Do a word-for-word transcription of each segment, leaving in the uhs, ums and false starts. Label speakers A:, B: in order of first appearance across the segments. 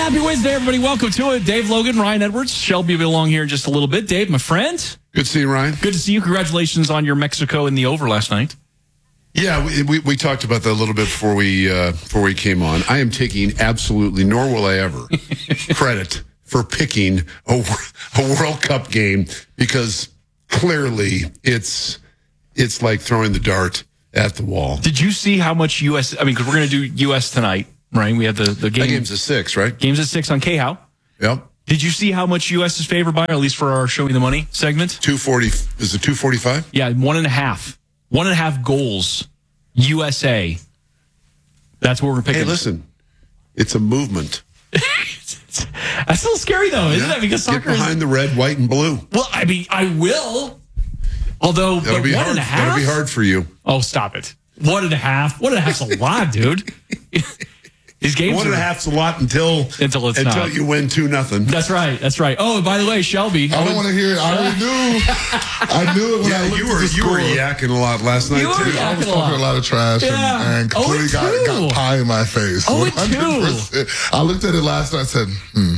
A: Happy Wednesday, everybody. Welcome to it. Dave Logan, Ryan Edwards. Shelby will be along here in just a little bit. Dave, my friend.
B: Good to see you, Ryan.
A: Good to see you. Congratulations on your Mexico in the over last night.
B: Yeah, we, we, we talked about that a little bit before we uh, before we came on. I am taking absolutely, nor will I ever, credit for picking a, a World Cup game because clearly it's it's like throwing the dart at the wall.
A: Did you see how much U S? I mean, because we're going to do U S tonight, right? We have the the game.
B: That game's at six, right?
A: Game's at six on K H O W.
B: Yep.
A: Did you see how much U S is favored by, or at least for our Show Me the Money segment?
B: two forty. Is it two forty-five?
A: Yeah, one and a half. One and a half goals. U S A. That's what we're picking.
B: Hey, listen, it's a movement.
A: That's a little scary, though, isn't
B: Yeah.
A: it? Because
B: Get
A: soccer is...
B: behind the red, white, and blue.
A: Well, I mean, I will. Although,
B: That'll
A: but
B: be
A: one
B: hard.
A: and a half?
B: That'll be hard for you.
A: Oh, stop it. One and a half? One and a half's a lot, dude. These games
B: One and
A: are...
B: a half's a lot until
A: Until it's
B: until
A: not.
B: you win two nothing.
A: That's right. That's right. Oh, and by the way, Shelby.
C: I don't want to hear it. I already knew. I knew it when I
B: Yeah,
C: looked
B: you
C: at
B: were
C: the
B: you
C: score.
B: were yakking a lot last night
A: You were
B: too.
A: yakking.
C: I was
A: a
C: talking
A: lot.
C: a lot of trash
A: Yeah.
C: and, and
A: Oh,
C: completely
A: and
C: got,
A: two.
C: got pie in my face.
A: Oh, and two.
C: one hundred percent. I looked at it last night and said, hmm.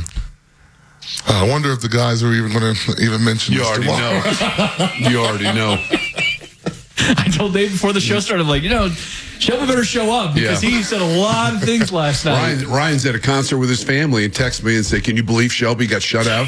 C: I wonder if the guys are even going to even mention
B: You
C: this
B: already
C: tomorrow.
B: know. You already know.
A: I told Dave before the show started, like, you know, Shelby better show up because
B: Yeah.
A: he said a lot of things last night.
B: Ryan, Ryan's at a concert with his family and texts me and say, "Can you believe Shelby got shut out?"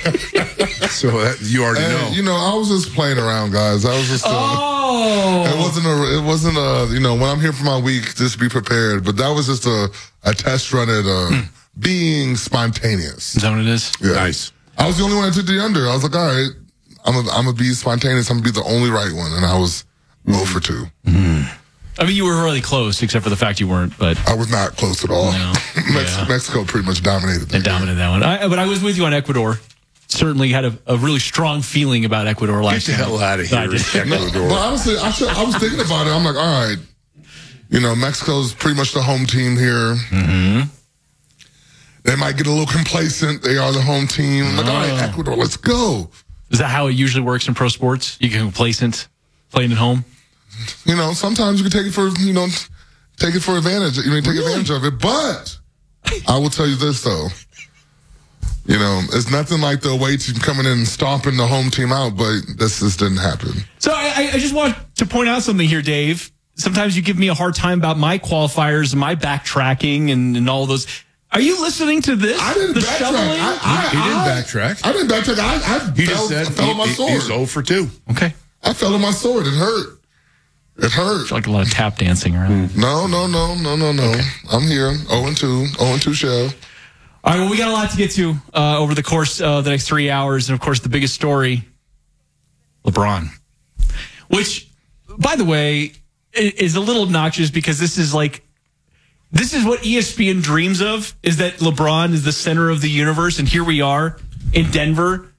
B: So that, you already
C: And,
B: know.
C: you know, I was just playing around, guys. I was just. Uh,
A: Oh.
C: It wasn't a. It wasn't a. You know, when I'm here for my week, just be prepared. But that was just a a test run at uh, being spontaneous.
A: Is that what it is?
C: Yeah.
B: Nice.
C: I was the only one that took the under. I was like, all right, I'm a, I'm gonna be spontaneous. I'm gonna be the only right one, and I was zero for two.
A: I mean, you were really close, except for the fact you weren't, but
C: I was not close at all.
A: No.
C: Mex-
A: Yeah.
C: Mexico pretty much dominated.
A: they
C: that game.
A: dominated that one. I, but I was with you on Ecuador. Certainly had a, a really strong feeling about Ecuador
B: Get
A: last
B: the
A: night.
B: hell out of
A: I
B: here,
A: did.
B: Ecuador.
C: But honestly, I, should, I was thinking about it. I'm like, all right, you know, Mexico's pretty much the home team here. Mm-hmm. They might get a little complacent. They are the home team. I'm like, all right, Ecuador, let's go.
A: Is that how it usually works in pro sports? You get complacent playing at home?
C: You know, sometimes you can take it for, you know, take it for advantage. You mean, take
A: Really?
C: advantage of it. But I will tell you this, though. You know, it's nothing like the away team coming in and stomping the home team out, but this just didn't happen.
A: So I, I just want to point out something here, Dave. Sometimes you give me a hard time about my qualifiers and my backtracking and, and all those. Are you listening to this?
C: I didn't
A: the
C: backtrack.
A: shoveling?
C: I, I,
B: He didn't
C: I-
B: backtrack.
C: I didn't backtrack. I, I
B: He
C: fell,
B: just said
C: I fell on my
B: he-
C: sword.
B: he's zero for two.
A: Okay.
C: I fell on my sword. It hurt. It hurt.
A: Like a lot of tap dancing around.
C: No, no, no, no, no, no. I'm here. zero and two. zero and two show.
A: All right, well, we got a lot to get to uh, over the course of the next three hours. And, of course, the biggest story, LeBron. Which, by the way, i- is a little obnoxious because this is like, this is what E S P N dreams of, is that LeBron is the center of the universe. And here we are in Denver,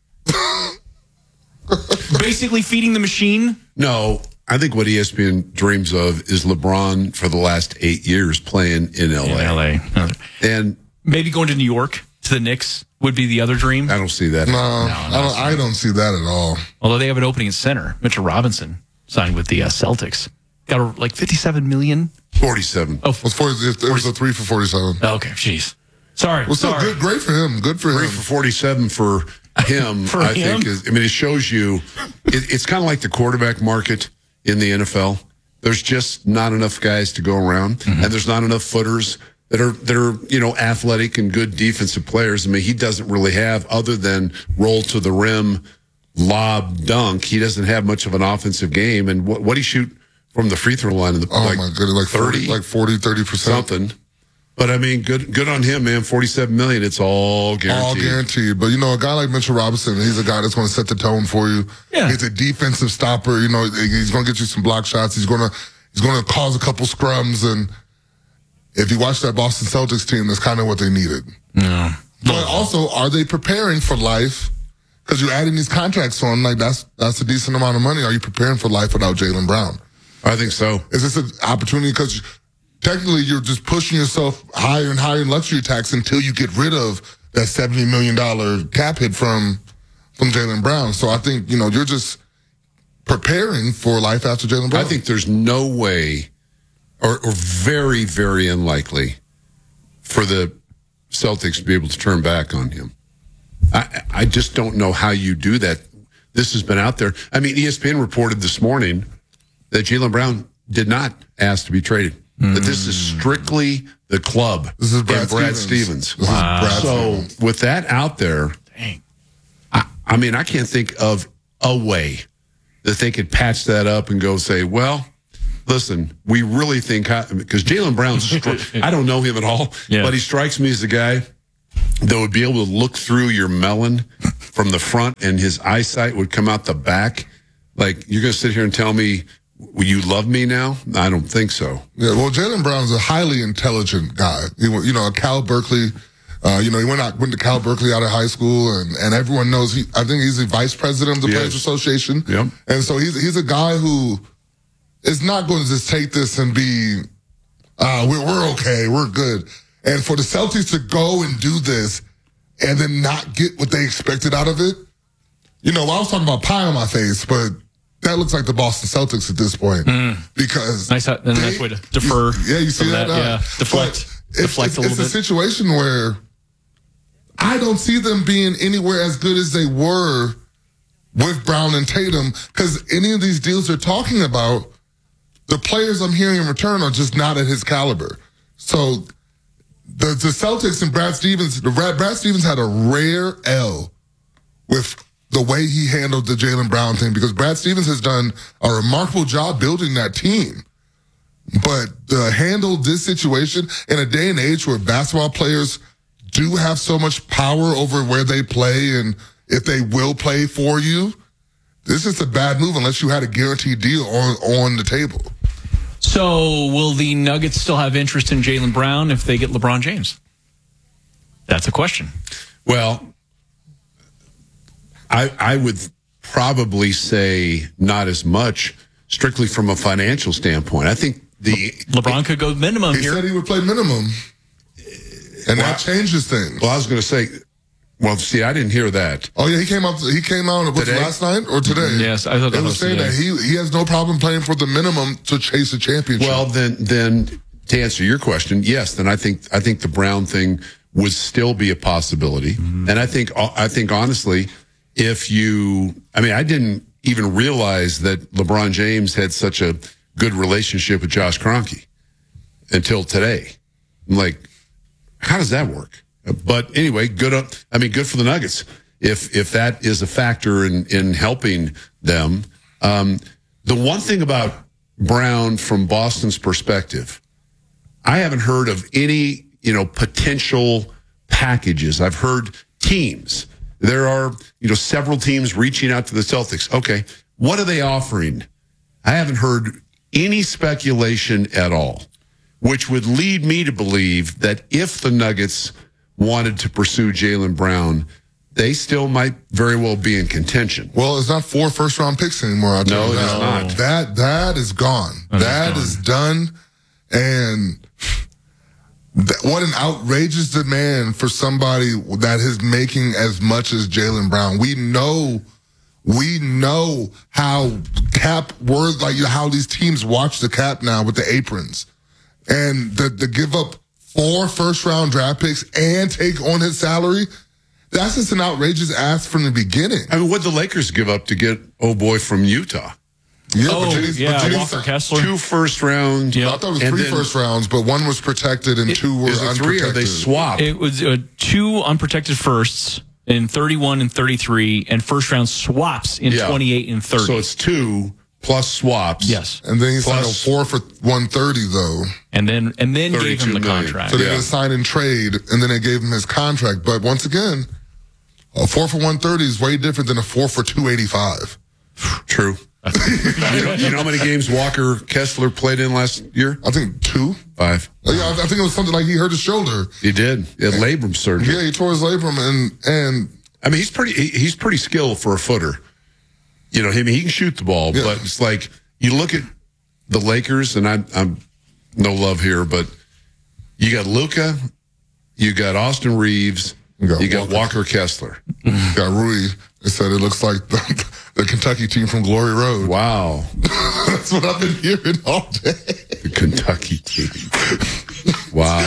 A: basically feeding the machine.
B: No, I think what E S P N dreams of is LeBron for the last eight years playing in L A.
A: In L A.
B: And
A: Maybe going to New York to the Knicks would be the other dream.
B: I don't see that.
C: No, I, don't, I don't see that at all.
A: Although they have an opening at center. Mitchell Robinson signed with the uh, Celtics. Got a, like fifty-seven million.
B: forty-seven.
A: Oh,
C: It was, forty, it was a three for forty-seven.
A: okay. Jeez. Sorry.
C: Well, still
A: sorry.
C: good, great for him. Good for
B: Three
C: him.
B: for forty-seven for him,
A: For
B: I
A: him?
B: think. Is, I mean, it shows you, it, it's kind of like the quarterback market in the N F L. There's just not enough guys to go around,
A: Mm-hmm.
B: and there's not enough footers that are, that are, you know, athletic and good defensive players. I mean, he doesn't really have, other than roll to the rim, lob, dunk, he doesn't have much of an offensive game. And what, what he shoot from the free throw line in the
C: Oh,
B: like
C: my goodness. Like
B: thirty,
C: forty, like forty, thirty percent.
B: something. But I mean, good good on him, man. forty-seven million, it's all guaranteed.
C: All guaranteed. But, you know, a guy like Mitchell Robinson, he's a guy that's going to set the tone for you.
A: Yeah.
C: He's a defensive stopper. You know, he's going to get you some block shots. He's going to he's going to cause a couple scrums. And if you watch that Boston Celtics team, that's kind of what they needed.
A: No.
C: But also, are they preparing for life? Because you're adding these contracts on, like, that's that's a decent amount of money. Are you preparing for life without Jaylen Brown?
B: I think so.
C: Is this an opportunity? Because technically, you're just pushing yourself higher and higher in luxury tax until you get rid of that seventy million dollars cap hit from from Jaylen Brown. So I think, you know, you're just preparing for life after Jaylen Brown.
B: I think there's no way, or, or very, very unlikely, for the Celtics to be able to turn back on him. I, I just don't know how you do that. This has been out there. I mean, E S P N reported this morning that Jaylen Brown did not ask to be traded. Mm. That this is strictly the club
C: this is Brad
B: and Brad
C: Stevens.
B: Stevens.
C: This
A: Wow.
C: is Brad
B: So
C: Stevens.
B: with that out there,
A: Dang.
B: I, I mean, I can't think of a way that they could patch that up and go say, well, listen, we really think, because Jaylen Brown's, stri- I don't know him at all,
A: Yeah.
B: but he strikes me as the guy that would be able to look through your melon from the front and his eyesight would come out the back. Like, you're going to sit here and tell me, well, you love me now? I don't think so.
C: Yeah, well, Jaylen Brown's a highly intelligent guy. He went, you know, Cal Berkeley, uh, you know, he went out, went to Cal Berkeley out of high school, and, and everyone knows he, I think he's the vice president of the
B: Yes.
C: Players Association.
B: Yep.
C: And so he's, he's a guy who is not going to just take this and be, uh, we're, we're okay, we're good. And for the Celtics to go and do this and then not get what they expected out of it, you know, I was talking about pie on my face, but that looks like the Boston Celtics at this point because
A: Nice, a nice
C: they-
A: way to defer.
C: Yeah, you see
A: from
C: that? Uh,
A: Yeah, deflect,
C: but it's,
A: deflect
C: it's,
A: a little
C: it's a
A: bit.
C: situation where I don't see them being anywhere as good as they were with Brown and Tatum because any of these deals they're talking about, the players I'm hearing in return are just not at his caliber. So the the Celtics and Brad Stevens, the Brad, Brad Stevens had a rare L with the way he handled the Jaylen Brown thing because Brad Stevens has done a remarkable job building that team. But to handle this situation in a day and age where basketball players do have so much power over where they play and if they will play for you, this is a bad move unless you had a guaranteed deal on, on the table.
A: So, will the Nuggets still have interest in Jaylen Brown if they get LeBron James? That's a question.
B: Well, I I would probably say not as much, strictly from a financial standpoint. I think the
A: LeBron could go minimum
C: He
A: here.
C: said he would play minimum, and that changes things.
B: Well, I was going to say, well, see, I didn't hear that.
C: Oh yeah, he came out. He came out was it
B: Today?
C: last night or today?
A: Yes, I thought that
C: it was
A: was
C: saying
A: today.
C: that he he has no problem playing for the minimum to chase a championship.
B: Well, then, then to answer your question, yes, then I think I think the Brown thing would still be a possibility,
A: Mm-hmm.
B: and I think I think honestly, if you, I mean, I didn't even realize that LeBron James had such a good relationship with Josh Kroenke until today. I'm like, how does that work? But anyway, good. Up, I mean, good for the Nuggets if if that is a factor in in helping them. Um, the one thing about Brown from Boston's perspective, I haven't heard of any you know potential packages. I've heard teams. There are you know several teams reaching out to the Celtics. Okay, what are they offering? I haven't heard any speculation at all, which would lead me to believe that if the Nuggets wanted to pursue Jaylen Brown, they still might very well be in contention.
C: Well, it's not four first round picks anymore. I'll tell
B: No,
C: you
B: it is
C: that.
B: not.
C: That that is gone.
A: That is
C: That
A: gone.
C: is done. And th- what an outrageous demand for somebody that is making as much as Jaylen Brown. We know, we know how cap worth, like you know, how these teams watch the cap now with the aprons, and the the give up four first round draft picks and take on his salary. That's just an outrageous ask from the beginning.
B: I mean, what'd the Lakers give up to get oh boy from Utah?
C: Yeah,
A: Oh,
C: but Jimmy-
A: yeah,
C: but Jimmy-
A: Walker Kessler.
B: Two first round.
A: Yeah.
C: I thought it was
B: And
C: three
B: then-
C: first rounds, but one was protected and two were
B: Is it three or
C: unprotected.
B: they swap?
A: It was uh, two unprotected firsts in thirty-one and thirty-three, and first round swaps in
B: Yeah.
A: twenty-eight and thirty.
B: So it's two plus swaps.
A: yes,
C: And then he signed a
B: Plus-
C: four for one thirty though.
A: and then and then gave him the
B: thirty-two million.
A: contract.
C: So they
B: Yeah.
C: didn't sign in trade, and then they gave him his contract. But once again, a four for one thirty is way different than a four for two eighty five.
B: True. you, know, you know how many games Walker Kessler played in last year?
C: I think two.
B: Five.
C: Uh, Yeah, I I think it was something like he hurt his shoulder.
B: He did. He had labrum surgery.
C: Yeah, he tore his labrum, and and
B: I mean, he's pretty. He, he's pretty skilled for a footer. You know, I mean, he can shoot the ball,
C: Yeah.
B: but it's like you look at the Lakers, and I, I'm no love here, but you got Luka, you got Austin Reeves,
C: You got
B: you got
C: Walker.
B: Walker Kessler.
C: got Rui. They said it looks like the, the Kentucky team from Glory Road.
B: Wow,
C: That's what I've been hearing all day.
B: the Kentucky team. Wow.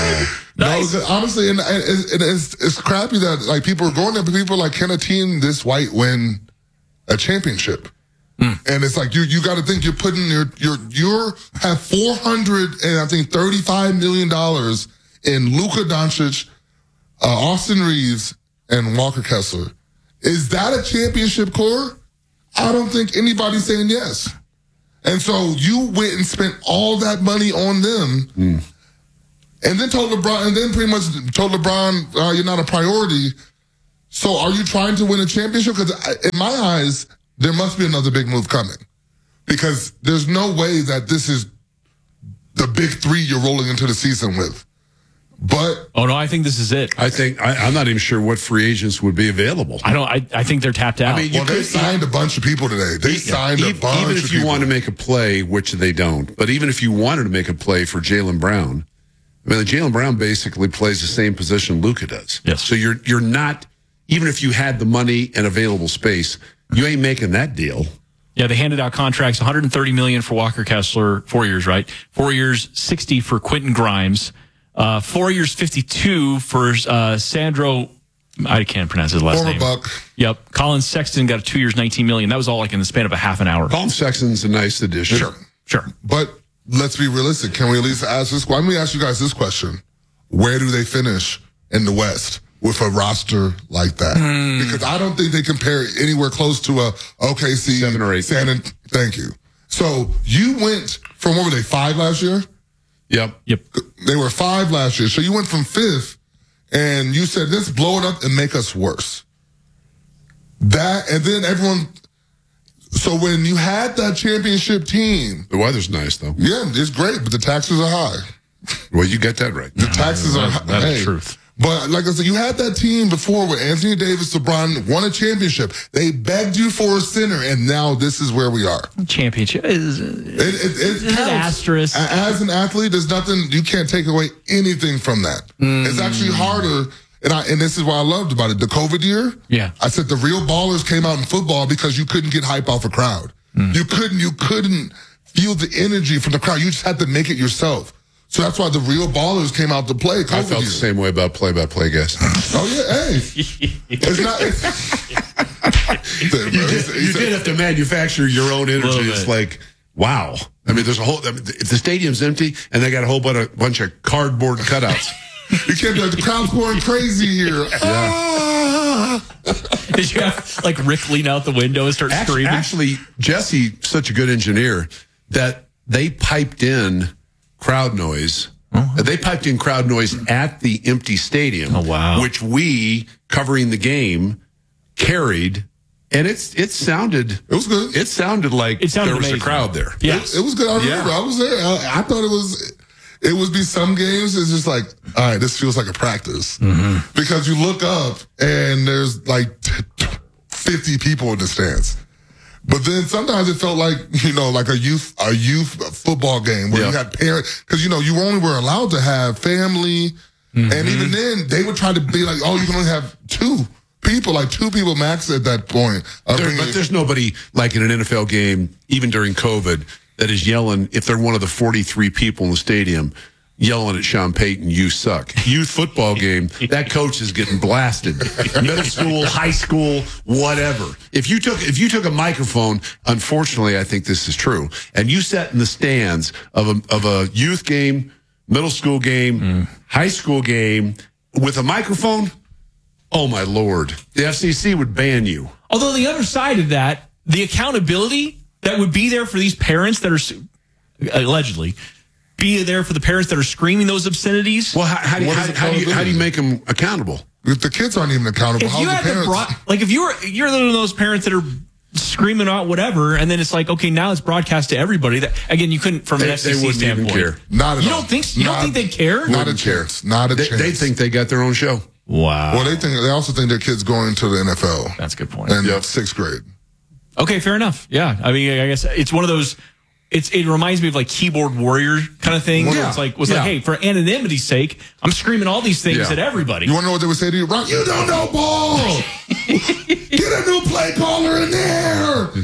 A: Nice.
C: No, honestly, and, and it's, it's it's crappy that like people are going there, but people are like, can a team this white win a championship? Mm. And it's like you you got to think you're putting your your you have four hundred and I think thirty five million dollars in Luka Doncic, uh, Austin Reeves, and Walker Kessler. Is that a championship core? I don't think anybody's saying yes. And so you went and spent all that money on them, mm. and then told LeBron, and then pretty much told LeBron, uh, you're not a priority. So are you trying to win a championship? Because in my eyes, there must be another big move coming. Because there's no way that this is the big three you're rolling into the season with. But
A: oh no, I think this is it.
B: I think I, I'm not even sure what free agents would be available.
A: I don't. I, I think they're tapped out.
B: I mean,
C: well, they signed a bunch of people today. They yeah, signed a
B: even,
C: bunch.
B: Even if
C: of
B: you
C: people.
B: want to make a play, which they don't, but even if you wanted to make a play for Jaylen Brown, I mean, Jaylen Brown basically plays the same position Luka does.
A: Yes.
B: So you're you're not, even if you had the money and available space, you ain't making that deal.
A: Yeah, they handed out contracts, one hundred thirty million dollars for Walker Kessler, four years, right? Four years, sixty for Quentin Grimes. Uh, four years, fifty-two for uh, Sandro. I can't pronounce his last
C: Former
A: name.
C: Buck.
A: Yep. Colin Sexton got two years, nineteen million dollars. That was all like in the span of a half an hour.
B: Colin Sexton's a nice addition.
A: Sure. Sure.
C: But let's be realistic. Can we at least ask this? Let me ask you guys this question. Where do they finish in the West with a roster like that? Mm. Because I don't think they compare anywhere close to a O K C.
B: Seven or eight.
C: San, thank you. So you went from, what were they, five last year?
B: Yep.
A: Yep.
C: They were five last year. So you went from fifth and you said, let's blow it up and make us worse. That, and then everyone, so when you had that championship team.
B: The weather's nice though.
C: Yeah, it's great, but the taxes are high.
B: Well, you get that right.
C: The taxes
A: that,
C: are high.
A: That's
C: hey,
A: the truth.
C: But like I said, you had that team before with Anthony Davis, LeBron won a championship. They begged you for a center, and now this is where we are.
A: Championship is
C: it, it, it
A: an asterisk.
C: As an athlete, there's nothing you can't take away anything from that. Mm. It's actually harder, and I and this is what I loved about it. The COVID year,
A: yeah,
C: I said the real ballers came out in football because you couldn't get hype off a crowd. Mm. You couldn't, you couldn't feel the energy from the crowd. You just had to make it yourself. So that's why the real ballers came out to play.
B: COVID I felt year. the same way about play-by-play guys.
C: Oh, yeah, hey. It's not... It's,
B: you did, you did have to manufacture your own energy. It's like, wow. I mean, there's a whole... I mean, if the stadium's empty and they got a whole bunch of, bunch of cardboard cutouts.
C: You can't be like, the crowd's going crazy here.
B: Yeah.
C: Ah.
A: Did you have, like, Rick lean out the window and start
B: actually,
A: screaming?
B: Actually, Jesse, such a good engineer, that they piped in... crowd noise. Uh-huh. They piped in crowd noise at the empty stadium.
A: Oh, wow.
B: Which we, covering the game, carried. And it's it sounded...
C: It was good.
B: It sounded like
A: it sounded
B: there was
A: amazing.
B: a crowd there.
A: Yes.
C: It, it was good. I remember. Yeah. I was there. I, I thought it was... It would be some games, it's just like, all right, this feels like a practice. Mm-hmm. Because you look up and there's like fifty people in the stands. But then sometimes it felt like, you know, like a youth a youth football game where yeah. you had parents, because, you know, you only were allowed to have family. Mm-hmm. And even then, they would try to be like, oh, you can only have two people, like two people max at that point.
B: There, but there's nobody like in an N F L game, even during COVID, that is yelling, if they're one of the forty-three people in the stadium, yelling at Sean Payton, you suck. Youth football game, that coach is getting blasted. Middle school, high school, whatever. If you took if you took a microphone, unfortunately, I think this is true, and you sat in the stands of a of a youth game, middle school game, mm. high school game with a microphone, oh my Lord, the F C C would ban you.
A: Although the other side of that, the accountability that would be there for these parents that are allegedly be there for the parents that are screaming those obscenities.
B: Well, how, how, do, you, how, how, do, you, how do you make them accountable?
C: If the kids aren't even accountable,
A: if
C: how
A: you
C: the
A: have
C: parents?
A: Broad, like if you're you're one of those parents that are screaming out whatever, and then it's like, okay, now it's broadcast to everybody. That again, you couldn't from
B: they,
A: an F C C standpoint.
B: Even care.
C: Not at
A: you
C: all.
A: don't think you
C: not,
A: don't think they care?
C: Not a chance. Not a
B: they,
C: chance.
B: They think they got their own show.
A: Wow.
C: Well, they think they also think their kids going to the N F L.
A: That's a good point.
C: And
B: yep.
C: sixth grade.
A: Okay, fair enough. Yeah, I mean, I guess it's one of those. It's it reminds me of like keyboard warrior kind of thing. Where yeah. It's like was yeah. like, hey, for anonymity's sake, I'm screaming all these things yeah. at everybody.
C: You want to know what they would say to you? Rock, you don't know ball. Get a new play caller in there. What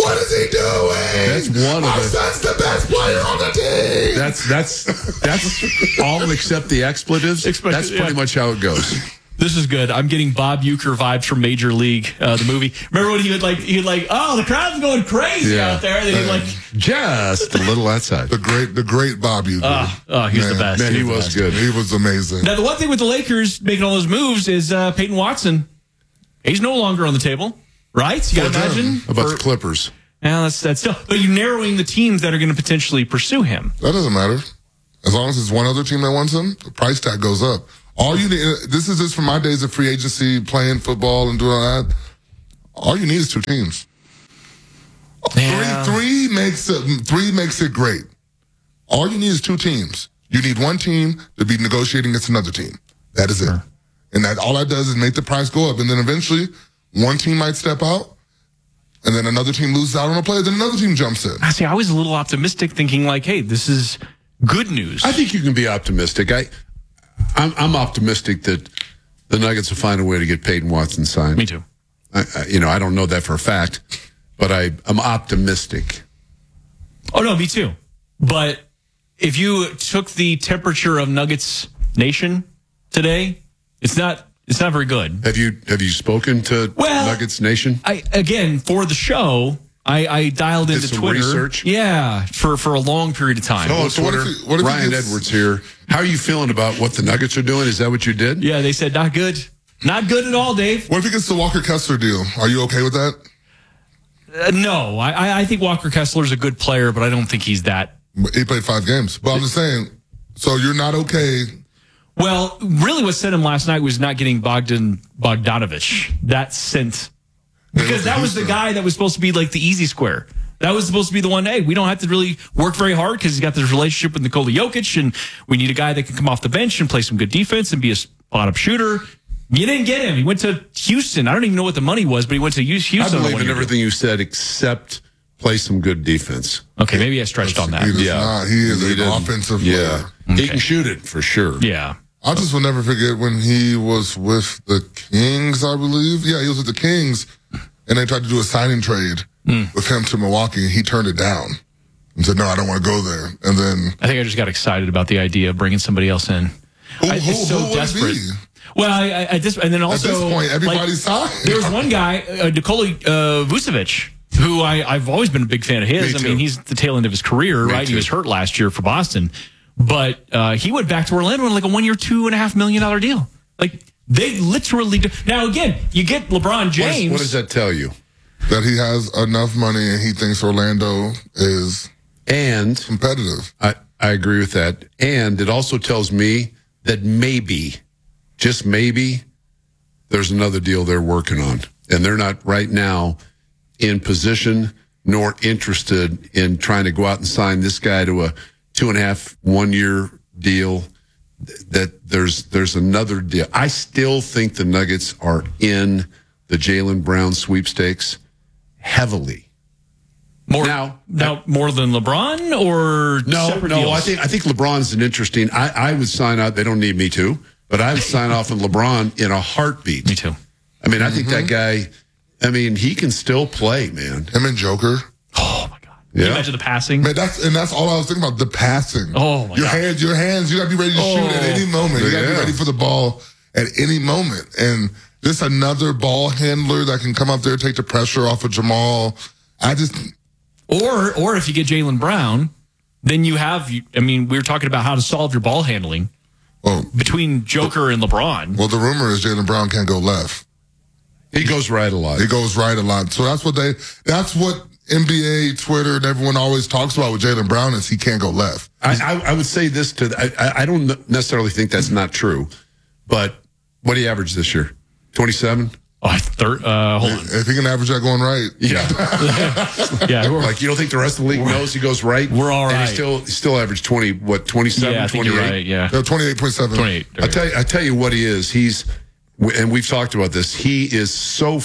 C: What is he doing?
B: That's one of
C: Our
B: the-
C: son's the best player on the team.
B: That's that's that's all except the expletives.
A: Expect-
B: That's pretty
A: yeah.
B: much how it goes.
A: This is good. I'm getting Bob Uecker vibes from Major League, uh, the movie. Remember when he would like, he'd like, oh, the crowd's going crazy
B: Yeah.
A: out there. And then he'd like,
B: Just a little outside.
C: The great, the great Bob Uecker.
A: oh, oh, he was the best.
B: Man, he was good.
C: He was amazing.
A: Now, the one thing with the Lakers making all those moves is uh, Peyton Watson. He's no longer on the table, right? You got to
C: For them.
A: imagine.
B: How about
A: For-
B: the Clippers?
A: Yeah, that's, that's still, but you're narrowing the teams that are going to potentially pursue him.
C: That doesn't matter. As long as it's one other team that wants him, the price tag goes up. All you need, this is just from my days of free agency, playing football and doing all that. All you need is two teams.
A: Yeah.
C: Three, three makes it, three makes it great. All you need is two teams. You need one team to be negotiating against another team. That is it. And that all that does is make the price go up. And then eventually, one team might step out, and then another team loses out on a player, then another team jumps in.
A: I see. I was a little optimistic, thinking like, "Hey, this is good news."
B: I think you can be optimistic. I, I'm, I'm optimistic that the Nuggets will find a way to get Peyton Watson signed.
A: Me too.
B: I, I, you know, I don't know that for a fact, but I, I'm optimistic.
A: Oh no, me too. But if you took the temperature of Nuggets Nation today, it's not. It's not very good.
B: Have you have you spoken to
A: Well,
B: Nuggets Nation?
A: I again for the show, I, I dialed
B: Did
A: into
B: some
A: Twitter.
B: research?
A: Yeah, for for a long period of time.
B: Hello,
C: so what
B: Twitter.
C: if he- what if he
B: Ryan
C: gets-
B: Edwards here. How are you feeling about what the Nuggets are doing? Is that what you did?
A: Yeah, they said not good, not good at all, Dave.
C: What if he gets the Walker Kessler deal? Are you okay with that?
A: Uh, no, I I think Walker Kessler's a good player, but I don't think he's that.
C: He played five games. But I'm just saying, so you're not okay.
A: Well, really, what sent him last night was not getting Bogdan Bogdanovich. That sent because that was the guy that was supposed to be like the easy square. That was supposed to be the one. Hey, we don't have to really work very hard because he's got this relationship with Nikola Jokic, and we need a guy that can come off the bench and play some good defense and be a spot up shooter. You didn't get him. He went to Houston. I don't even know what the money was, but he went to Houston.
B: I
A: on a
B: believe in
A: one-year
B: everything you said except play some good defense.
A: deal. Okay, maybe I stretched on that.
C: He does not. He is
B: He
C: an
B: didn't-
C: offensive
B: Yeah.
C: player.
B: He can shoot it for sure.
A: Yeah.
C: I just will never forget when he was with the Kings, I believe. Yeah, he was with the Kings, and they tried to do a signing trade
A: Mm.
C: with him to Milwaukee, and he turned it down and said, no, I don't want to go there. And then,
A: I think I just got excited about the idea of bringing somebody else in.
C: who,
A: I,
C: who,
A: it's so
C: who would
A: desperate.
C: it be?
A: Well, I, I, at this and then also
C: At this point, everybody's
A: like,
C: signed.
A: there was one guy, uh, Nikola uh, Vucevic, who I, I've always been a big fan of his.
B: Me
A: I mean,
B: too.
A: he's at the tail end of his career,
B: Me
A: right? He
B: too.
A: was hurt last year for Boston, but uh, he went back to Orlando on like a one-year, two and a half million dollar deal. Like they literally. Do. Now again, you get LeBron
B: What, is,
A: James.
B: what does that tell you?
C: That he has enough money and he thinks Orlando is
B: And
C: competitive.
B: I, I agree with that. And it also tells me that maybe, just maybe, there's another deal they're working on. And they're not right now in position nor interested in trying to go out and sign this guy to a two and a half, one year deal. That there's there's another deal. I still think the Nuggets are in the Jaylen Brown sweepstakes heavily.
A: more
B: now-
A: now more than LeBron or
B: No,
A: separate
B: no.
A: deals?
B: I think I think LeBron's an interesting. I, I would sign out. They don't need me to, but I would sign off on LeBron in a heartbeat.
A: Me too.
B: I mean, I think that guy. I mean, he can still play, man.
C: Him and Joker.
A: Oh my God! Can you
B: Yeah.
A: imagine the passing?
C: Man, that's and that's all I was thinking about, the passing.
A: Oh, my
C: your
A: God.
C: hands, your hands, you gotta be ready to shoot at
A: Oh.
C: any moment. You gotta be
B: Yeah.
C: ready for the ball at any moment. And just another ball handler that can come up there, take the pressure off of Jamal. I just
A: Or or if you get Jaylen Brown, then you have. I mean, we were talking about how to solve your ball handling
C: well,
A: between Joker and LeBron.
C: well the rumor is Jaylen Brown can't go left.
B: He goes right a lot.
C: He goes right a lot. So that's what they that's what N B A, Twitter, and everyone always talks about with Jaylen Brown is he can't go left.
B: I, I, I would say this to. I, I- I don't necessarily think that's not true, but what do you average this year? Twenty-seven.
A: Oh, I thir- uh, hold on.
C: If he can average that going right,
B: Yeah.
A: Yeah, we're,
B: Like you don't think the rest of the league knows he goes right?
A: We're all
B: And
A: right.
B: he still he still averaged twenty. What twenty-seven?
A: yeah, I think you're
B: twenty-eight?
A: right. Yeah,
C: no, twenty-eight point seven.
A: twenty-eight.
B: I tell you, I tell you what he is. He's, and we've talked about this. He is so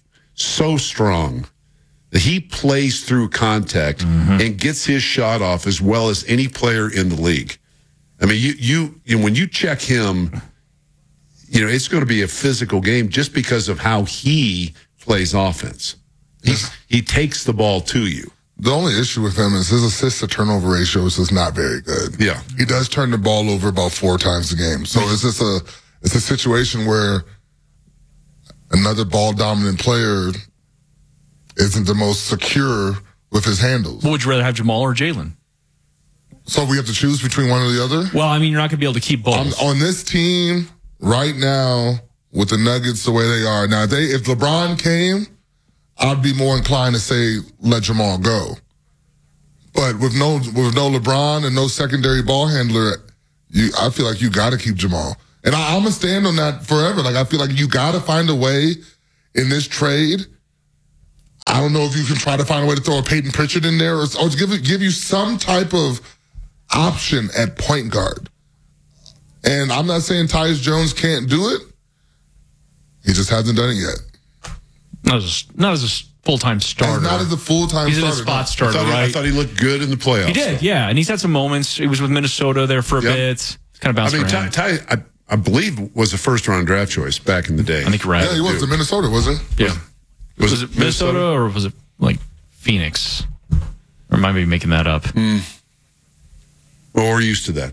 B: so strong that he plays through contact
A: Mm-hmm.
B: and gets his shot off as well as any player in the league. I mean, you you, you know, when you check him, you know it's going to be a physical game just because of how he plays offense. He's, he takes the ball to you.
C: The only issue with him is his assist to turnover ratio is just not very good.
B: Yeah.
C: He does turn the ball over about four times a game. So it's just a, it's a situation where another ball dominant player isn't the most secure with his handles.
A: Would you rather have Jamal or Jalen?
C: So we have to choose between one or the other?
A: Well, I mean, you're not going to be able to keep both.
C: On, on this team right now, with the Nuggets the way they are now, if they if LeBron came, I'd be more inclined to say let Jamal go. But with no with no LeBron and no secondary ball handler, you I feel like you got to keep Jamal. And I, I'm gonna stand on that forever. Like I feel like you got to find a way in this trade. I don't know if you can try to find a way to throw a Peyton Pritchard in there, or, or give give you some type of option at point guard. And I'm not saying Tyus Jones can't do it. He just hasn't done it yet.
A: Not as a, not as a full-time starter.
C: Not as a full-time
A: he's
C: starter.
A: He's a spot
C: no.
A: starter,
B: I thought, he,
A: right?
B: I thought he looked good in the playoffs.
A: He did,
B: though.
A: yeah. And he's had some moments. He was with Minnesota there for a
B: Yep.
A: bit. It's kind of bounced
B: I mean,
A: around.
B: Ty, Ty I, I believe was a first-round draft choice back in the day.
A: I think you're right.
C: Yeah, he was in Minnesota, wasn't he?
A: Yeah.
B: Was,
A: Was, it Minnesota, or was it like Phoenix? Or am I maybe making that up?
B: Mm. Well, we're used to that.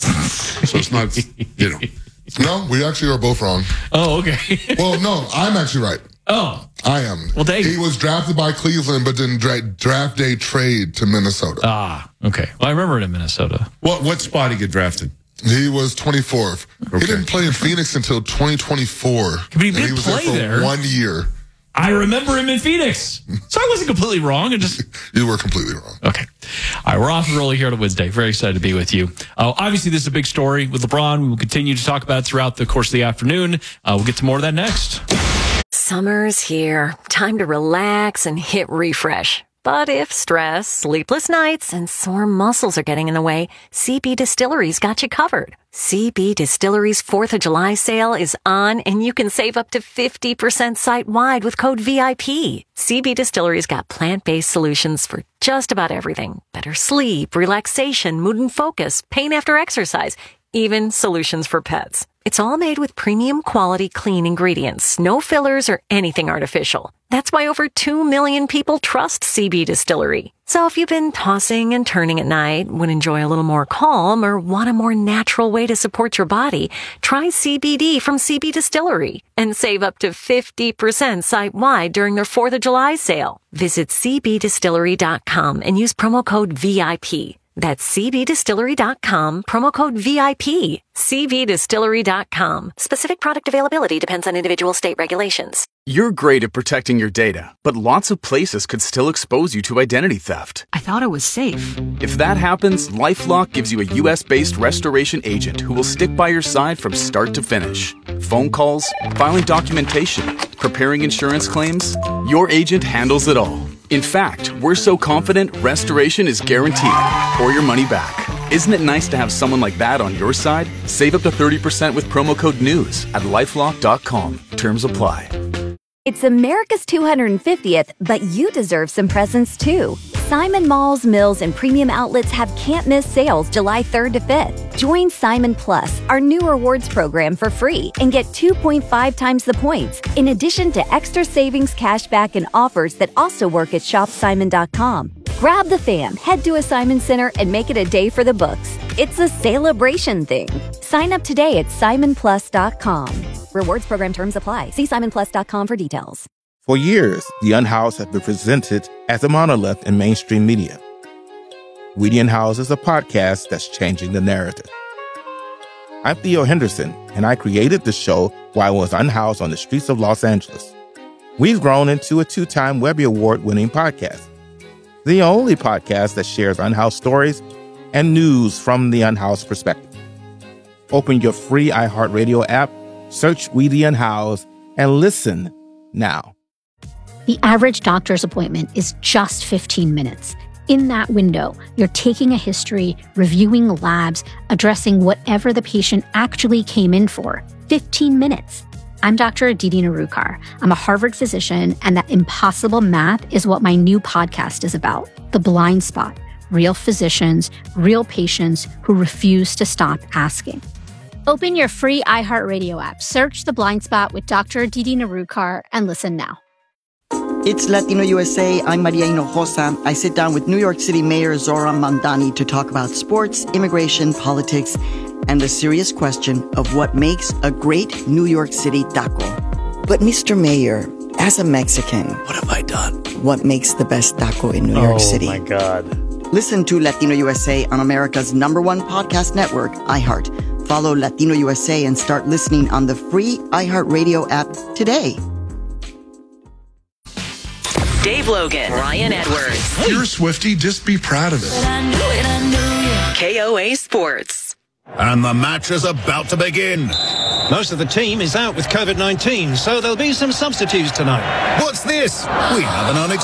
B: So it's not, you know.
C: No, we actually are both wrong.
A: Oh, okay.
C: Well, no, I'm actually right.
A: oh,
C: I am.
A: Well, dang.
C: He was drafted by Cleveland, but then dra- draft day trade to Minnesota.
A: ah, okay. Well, I remember it in Minnesota.
B: What what spot he get drafted?
C: He was twenty-fourth.
B: Okay.
C: He didn't play in Phoenix until twenty twenty-four.
A: But he
C: And
A: did
C: was
A: play
C: there for
A: there.
C: one year.
A: I remember him in Phoenix. So I wasn't completely wrong. I just
C: You were completely wrong.
A: Okay. All right, we're off and rolling here on Wednesday. Very excited to be with you. Uh, obviously, this is a big story with LeBron. We will continue to talk about it throughout the course of the afternoon. Uh, we'll get to more of that next.
D: Summer's here. Time to relax and hit refresh. But if stress, sleepless nights, and sore muscles are getting in the way, C B Distillery's got you covered. C B Distillery's fourth of July sale is on, and you can save up to fifty percent site-wide with code V I P. C B Distillery's got plant-based solutions for just about everything. Better sleep, relaxation, mood and focus, pain after exercise, even solutions for pets. It's all made with premium quality clean ingredients, no fillers or anything artificial. That's why over two million people trust C B Distillery. So if you've been tossing and turning at night, would enjoy a little more calm, or want a more natural way to support your body, try C B D from C B Distillery and save up to fifty percent site-wide during their fourth of July sale. Visit c b distillery dot com and use promo code V I P. That's c b distillery dot com, promo code V I P. c b distillery dot com. Specific product availability depends on individual state regulations.
E: You're great at protecting your data, but lots of places could still expose you to identity theft.
F: I thought it was safe.
E: If that happens, LifeLock gives you a U S-based restoration agent who will stick by your side from start to finish. Phone calls, filing documentation, preparing insurance claims, your agent handles it all. In fact, we're so confident restoration is guaranteed or your money back. Isn't it nice to have someone like that on your side? Save up to thirty percent with promo code NEWS at lifelock dot com. Terms apply.
G: It's America's two hundred fiftieth, but you deserve some presents too. Simon Malls, Mills, and Premium Outlets have can't-miss sales July third to fifth. Join Simon Plus, our new rewards program, for free and get two point five times the points, in addition to extra savings, cashback, and offers that also work at shop simon dot com. Grab the fam, head to a Simon Center, and make it a day for the books. It's a celebration thing. Sign up today at simon plus dot com. Rewards program terms apply. See simon plus dot com for details.
H: For years, The Unhoused has been presented as a monolith in mainstream media. We the Unhoused is a podcast that's changing the narrative. I'm Theo Henderson, and I created the show while I was unhoused on the streets of Los Angeles. We've grown into a two-time Webby Award-winning podcast, the only podcast that shares unhoused stories and news from the unhoused perspective. Open your free iHeartRadio app, search We the Unhoused, and listen now.
I: The average doctor's appointment is just fifteen minutes. In that window, you're taking a history, reviewing labs, addressing whatever the patient actually came in for. fifteen minutes. I'm Doctor Aditi Narukar. I'm a Harvard physician, and that impossible math is what my new podcast is about. The Blind Spot. Real physicians, real patients who refuse to stop asking. Open your free iHeartRadio app, search The Blind Spot with Doctor Aditi Narukar, and listen now.
F: It's Latino U S A. I'm Maria Hinojosa. I sit down with New York City Mayor Zoran Mandani to talk about sports, immigration, politics, and the serious question of what makes a great New York City taco. But Mister Mayor, as a Mexican,
J: what have I done?
F: What makes the best taco in New York
J: oh,
F: City?
J: Oh, my God.
F: Listen to Latino U S A on America's number one podcast network, iHeart. Follow Latino U S A and start listening on the free iHeartRadio app today.
K: Dave Logan, Ryan Edwards.
B: You're a Swiftie, just be proud of it.
K: I knew it, I knew it. K O A Sports.
L: And the match is about to begin.
M: Most of the team is out with COVID nineteen, so there'll be some substitutes tonight.
L: What's this? We have an unexpected